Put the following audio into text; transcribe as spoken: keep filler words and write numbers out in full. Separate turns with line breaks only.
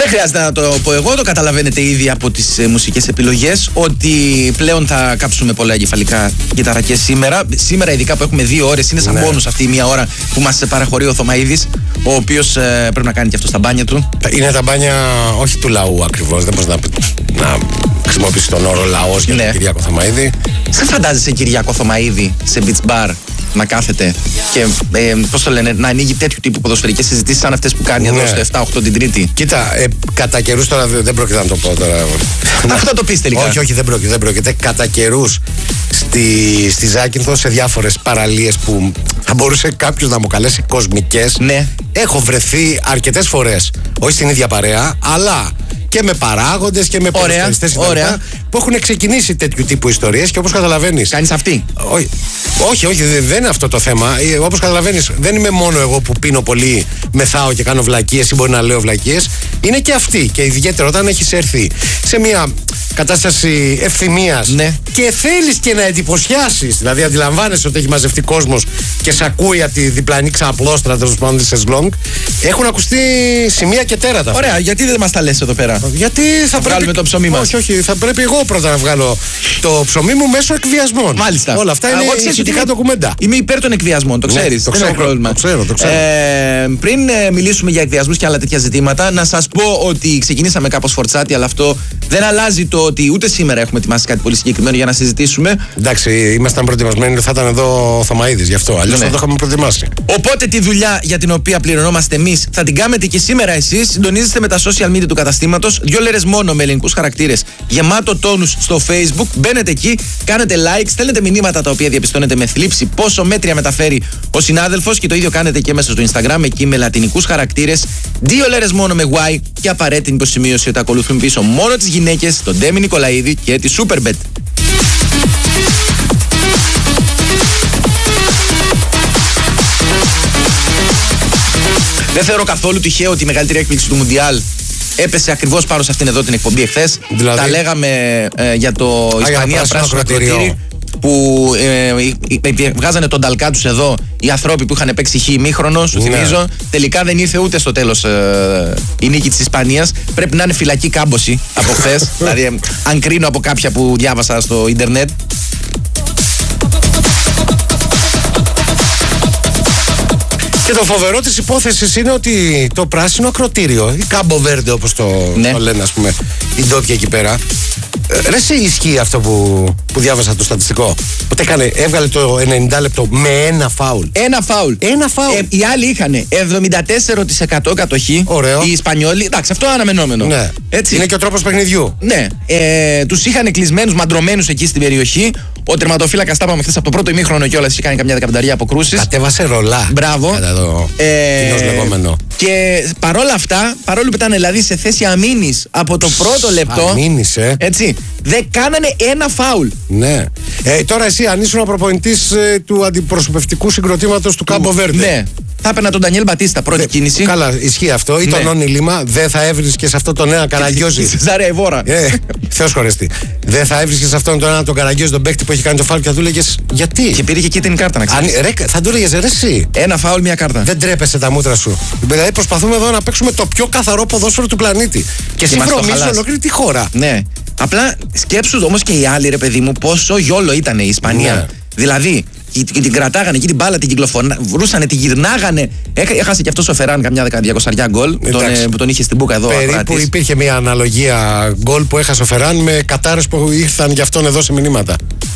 Δεν χρειάζεται να το πω εγώ, το καταλαβαίνετε ήδη από τις ε, μουσικές επιλογές ότι πλέον θα κάψουμε πολλά εγκεφαλικά κυταρακές σήμερα. Σήμερα, ειδικά που έχουμε δύο ώρες, είναι σαν
ναι.
μπόνους αυτή η μία ώρα που μας παραχωρεί ο Θωμαίδης, ο οποίος ε, πρέπει να κάνει και αυτό στα μπάνια του.
Είναι τα μπάνια όχι του λαού ακριβώς, δεν μπορεί να, να χρησιμοποιήσει τον όρο λαός για
ναι.
τον Κυριάκο Θωμαίδη.
Σε φαντάζεσαι Κυριάκο Θωμαίδη σε beach bar να κάθεται και ε, πώς το λένε, να ανοίγει τέτοιου τύπου ποδοσφαιρικές συζητήσεις σαν αυτές που κάνει ναι. εδώ στο εφτά οκτώ την Τρίτη?
Κοίτα, ε, κατά καιρούς τώρα δεν πρόκειται να το πω τώρα.
Αυτό το πεις τελικά.
Όχι, όχι, δεν πρόκειται. Δεν πρόκειται. Κατά καιρούς στη, στη Ζάκυνθο, σε διάφορες παραλίες που θα μπορούσε κάποιος να μου καλέσει κοσμικές,
ναι.
έχω βρεθεί αρκετές φορές. Όχι στην ίδια παρέα, αλλά και με παράγοντες και με ποδοσφαιριστές που έχουν ξεκινήσει τέτοιου τύπου ιστορίες και όπως καταλαβαίνεις.
Κάνεις αυτή?
Όχι, όχι, όχι, δεν είναι αυτό το θέμα. Όπως καταλαβαίνεις, δεν είμαι μόνο εγώ που πίνω πολύ, μεθάω και κάνω βλακίες ή μπορεί να λέω βλακίες. Είναι και αυτή. Και ιδιαίτερα όταν έχεις έρθει σε μια κατάσταση ευθυμίας
ναι.
και θέλεις και να εντυπωσιάσεις. Δηλαδή, αντιλαμβάνεσαι ότι έχει μαζευτεί κόσμος και σε ακούει από τη διπλανή ξαπλώστρα, τέλος πάντων, της Εσλόγκ. Έχουν ακουστεί σημεία και τέρατα.
Ωραία, γιατί δεν μας τα λες εδώ πέρα?
Γιατί θα, θα
βγάλουμε
πρέπει...
το ψωμί μας.
Όχι, όχι, θα πρέπει εγώ πρώτα να βγάλω το ψωμί μου μέσω εκβιασμών.
Μάλιστα.
Όλα αυτά είναι ηχητικά ντοκουμέντα.
Είμαι υπέρ των εκβιασμών, το ξέρεις.
Ναι, το ξέρω,
πρόβλημα.
Το ξέρω, το ξέρω.
Ε, πριν ε, μιλήσουμε για εκβιασμούς και άλλα τέτοια ζητήματα, να σας πω ότι ξεκινήσαμε κάπως φορτσάτη, αλλά αυτό δεν αλλάζει το ότι ούτε σήμερα έχουμε ετοιμάσει κάτι πολύ συγκεκριμένο για να συζητήσουμε.
Εντάξει, ήμασταν προετοιμασμένοι, θα ήταν εδώ ο Θωμαίδης γι' αυτό. Αλλιώς ναι. θα το είχαμε προετοιμάσει.
Οπότε τη δουλειά για την οποία πληρωνόμαστε εμείς θα την κάνετε και σήμερα εσείς. Συντονίζεστε με τα social media του καταστήματος. Δύο λέρες μόνο με ελληνικούς χαρακτήρες. Γεμάτο τόνους στο Facebook. Μπαίνετε εκεί, κάνετε like, στέλνετε μηνύματα τα οποία διαπιστώνετε με θλίψη πόσο μέτρια μεταφέρει ο συνάδελφος. Και το ίδιο κάνετε και μέσα στο Instagram, εκεί με λατινικούς χαρακτήρες. Δύο λέρες μόνο με Y και απαραίτητη υποσημείωση ότι ακολουθούν πίσω μόνο τις γυναίκες, τον Ντέμι Νικολαίδη και τη Superbet. Δεν θεωρώ καθόλου τυχαίο ότι η μεγαλύτερη έκπληξη του Μουντιάλ έπεσε ακριβώς πάνω σε αυτήν εδώ την εκπομπή εχθές. Δηλαδή... Τα λέγαμε ε, για το Α, Ισπανία πράσινο ακροτήρι που ε, ε, βγάζανε τον ταλκά τους εδώ οι ανθρώποι που είχαν παίξει χ ημίχρονο, σου ναι. θυμίζω. Τελικά δεν ήρθε ούτε στο τέλος ε, η νίκη της Ισπανίας. Πρέπει να είναι φυλακή κάμποση από χθες. Δηλαδή, αν κρίνω από κάποια που διάβασα στο ίντερνετ.
Και το φοβερό της υπόθεσης είναι ότι το πράσινο ακροτήριο, η Κάμπο Βέρντε όπως το, ναι. το λένε ας πούμε οι ντόπιοι εκεί πέρα, ε, ρε σε ισχύει αυτό που, που διάβασα το στατιστικό, ότι έκανε, έβγαλε το ενενήντα λεπτό με ένα φάουλ.
Ένα φάουλ.
Ένα φάουλ.
Ε, οι άλλοι είχαν εβδομήντα τέσσερα τοις εκατό κατοχή.
Ωραίο.
Οι Ισπανιόλοι, εντάξει, αυτό αναμενόμενο.
Ναι.
Έτσι.
Είναι και ο τρόπος παιχνιδιού.
Ναι. Ε, τους είχαν κλεισμένους, μαντρωμένους εκεί στην περιοχή. Ο τερματοφύλακας, τα είπαμε χθες, από το πρώτο ημίχρονο κιόλας είχε κάνει καμιά δεκαπενταριά αποκρούσεις.
Κατέβασε ρολά.
Μπράβο.
Κατά το
ε,
κοινός λεγόμενο.
Και παρόλα αυτά, παρόλο που ήταν δηλαδή σε θέση αμήνης από το πρώτο λεπτό.
Αμήνης, ε.
Έτσι. Δεν κάνανε ένα φάουλ.
Ναι. Ε, τώρα εσύ, αν ήσουν ο προπονητής ε, του αντιπροσωπευτικού συγκροτήματος του Κάμπο Βέρντε.
Ναι. Θα έπαιρνα τον Ντανιέλ Μπατίστα, πρώτη
Δε,
κίνηση.
Καλά, ισχύει αυτό. Ή
ναι.
τον Νόνι Λίμα, δεν θα έβρισκε σε αυτό τον ένα Καραγκιόζη.
Ζαρέ Εβόρα.
Ε, Θεός χωρέστη. Δεν θα έβρισκε σε αυτόν τον ένα τον Καραγκιόζη, τον παίκτη που έχει κάνει το φάουλ και θα του έλεγε γιατί.
Και πήρε και κίτρινη κάρτα, να ξέρεις.
Αν, ρε, θα του έλεγε ρε, εσύ.
Ένα φάουλ, μια κάρτα.
Δεν τρέπεσαι τα μούτρα σου. Δηλαδή προσπαθούμε εδώ να παίξουμε το πιο καθαρό ποδόσφαιρο του πλανήτη. Και εσύ βρωμίζεις ολόκληρη τη χώρα.
Ναι. Απλά σκέψου όμως και οι άλλοι, ρε παιδί μου, πόσο γιόλο ήταν η Ισπανία. Ναι. Δηλαδή, την κρατάγανε εκεί την μπάλα, την κυκλοφορούσανε, την γυρνάγανε. Έχασε και αυτός ο Φεράν καμιά διακοσαριά γκολ τον, που τον είχε στην μπούκα εδώ.
Περίπου υπήρχε μια αναλογία γκολ που έχασε ο Φεράν με κατάρες που ήρθαν για αυτόν εδώ σε μηνύματα.